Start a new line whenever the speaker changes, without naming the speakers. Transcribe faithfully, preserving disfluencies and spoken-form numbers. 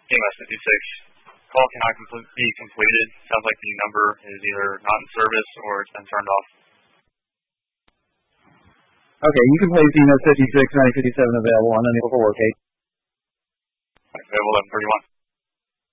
E M S fifty-six. Call cannot complete, be completed. Sounds like the number is either not in service or it's been turned off.
Okay, you can place E M S fifty-six, nine fifty-seven available on unable for work eight.
Available eleven thirty-one.